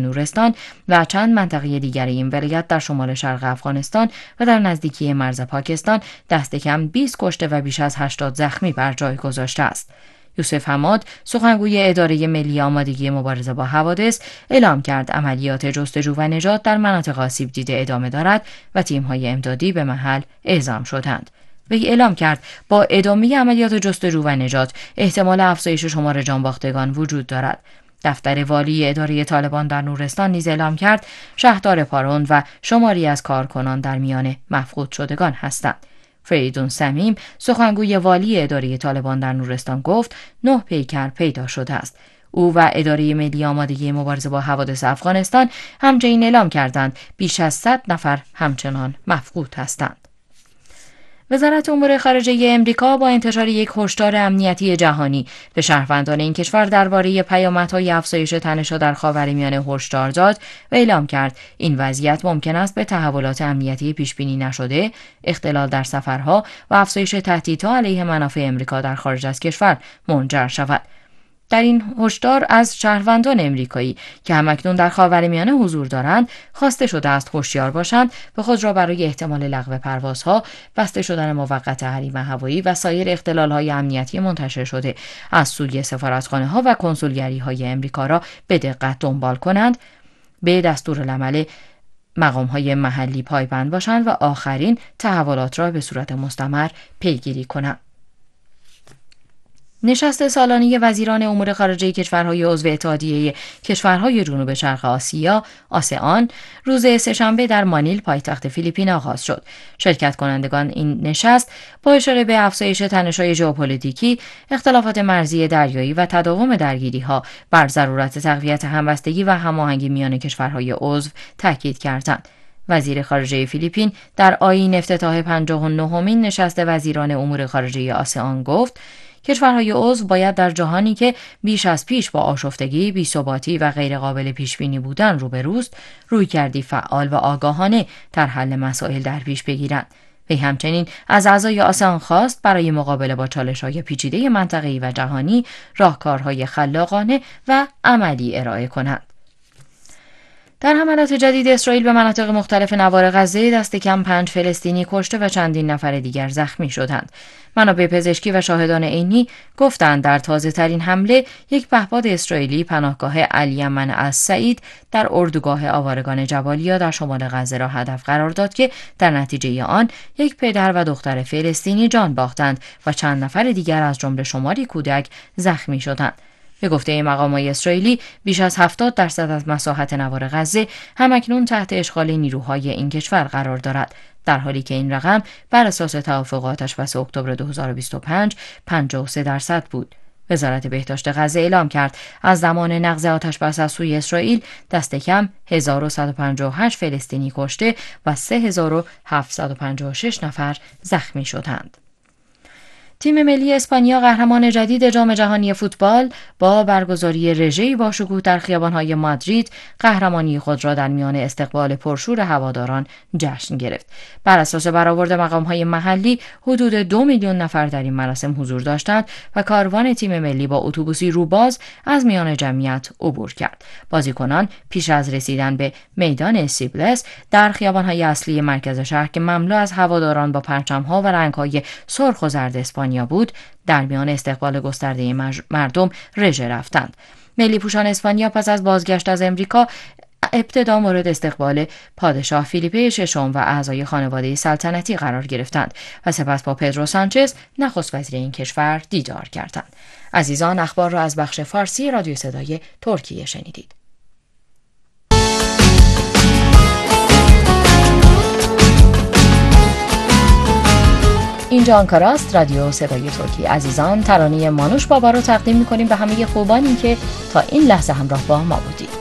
نورستان و چند منطقه دیگر این ولایت در شمال شرق افغانستان و در نزدیکی مرز پاکستان دست کم 20 کشته و بیش از 80 زخمی بر جای گذاشته است. یوسف حماد، سخنگوی اداره ملی آمادگی مبارزه با حوادث، اعلام کرد عملیات جستجو و نجات در مناطق آسیب دیده ادامه دارد و تیم‌های امدادی به محل اعزام شدند. وی اعلام کرد با ادامه عملیات جستجو و نجات احتمال افزایش شمار جانباختگان وجود دارد. دفتر والی اداره طالبان در نورستان نیز اعلام کرد شهردار پاروند و شماری از کارکنان در میان مفقود شدگان هستند. فریدون سمیم، سخنگوی والی اداره طالبان در نورستان گفت 9 پیکر پیدا شده است. او و اداره ملی آمادگی مبارزه با حوادث افغانستان همچنین اعلام کردند بیش از 100 نفر همچنان مفقود هستند. وزارت امور خارجه امریکا با انتشار یک هشدار امنیتی جهانی به شهروندان این کشور درباره پیامدهای افزایش تنش‌ها در خاورمیانه هشدار داد و اعلام کرد این وضعیت ممکن است به تحولات امنیتی پیش‌بینی نشده، اختلال در سفرها و افزایش تهدیدها علیه منافع امریکا در خارج از کشور منجر شود. در این هشدار از شهروندان امریکایی که همکنون در خاورمیانه حضور دارند خواسته شده است هوشیار باشند و خود را برای احتمال لغو پروازها، بسته شدن موقت حریم هوایی و سایر اختلال‌های امنیتی منتشر شده از سوی سفارتخانه‌ها و کنسولگری‌های امریکا را به دقت دنبال کنند، به دستورالعمل مقام‌های محلی پایبند باشند و آخرین تحولات را به صورت مستمر پیگیری کنند. نشست سالانه وزیران امور خارجه کشورهای عضو اتحادیه کشورهای جنوب شرق آسیا آسئان روز سه‌شنبه در مانیل پایتخت فیلیپین آغاز شد. شرکت کنندگان این نشست با اشاره به افزایش تنش‌های ژئوپلیتیکی، اختلافات مرزی دریایی و تداوم درگیری‌ها بر ضرورت تقویت همبستگی و هماهنگی میان کشورهای عضو تاکید کردند. وزیر خارجه فیلیپین در آیین افتتاح 59مین نشست وزیران امور خارجه آسئان گفت کشورهای عضو باید در جهانی که بیش از پیش با آشفتگی، بی‌ثباتی و غیرقابل پیش‌بینی بودن روبروست، رویکردی فعال و آگاهانه در حل مسائل در پیش بگیرند. وی همچنین از اعضای آسئان خواست برای مقابله با چالش‌های پیچیده منطقه‌ای و جهانی راهکارهای خلاقانه و عملی ارائه کنند. در حملات جدید اسرائیل به مناطق مختلف نوار غزه دست کم 5 فلسطینی کشته و چندین نفر دیگر زخمی شدند. منابع پزشکی و شاهدان عینی گفتند در تازه‌ترین حمله یک پهپاد اسرائیلی پناهگاه الیمن از سعید در اردوگاه آوارگان جبالیا در شمال غزه را هدف قرار داد که در نتیجه آن یک پدر و دختر فلسطینی جان باختند و چند نفر دیگر از جمله شماری کودک زخمی شدند. به گفته مقامات اسرائیلی بیش از 70% از مساحت نوار غزه همکنون تحت اشغال نیروهای این کشور قرار دارد، در حالی که این رقم بر اساس توافق آتش‌بس اکتبر 2025 53% بود. وزارت بهداشت غزه اعلام کرد از زمان نقض آتش‌بس از سوی اسرائیل دست کم 1158 فلسطینی کشته و 3756 نفر زخمی شدند. تیم ملی اسپانیا قهرمان جدید جام جهانی فوتبال با برگزاری رژه‌ای با شکوه در خیابان‌های مادرید قهرمانی خود را در میان استقبال پرشور هواداران جشن گرفت. بر اساس برآورد مقام‌های محلی حدود 2 میلیون نفر در این مراسم حضور داشتند و کاروان تیم ملی با اتوبوسی روباز از میان جمعیت عبور کرد. بازیکنان پیش از رسیدن به میدان اسیبلس در خیابان‌های اصلی مرکز شهر که مملو از هواداران با پرچم‌ها و رنگ‌های سرخ و زرد اسپانیا بود، در میان استقبال گسترده مردم رژه رفتند. ملی پوشان اسپانیا پس از بازگشت از امریکا ابتدا مورد استقبال پادشاه فیلیپه ششم و اعضای خانواده سلطنتی قرار گرفتند و سپس با پدرو سانچز نخست وزیر این کشور دیدار کردند. عزیزان، اخبار را از بخش فارسی رادیو صدای ترکیه شنیدید. اینجا آنکاراست، رادیو صدای ترکیه. عزیزان، ترانه مانوش بابا رو تقدیم می‌کنیم به همه خوبانی که تا این لحظه همراه با ما بودید.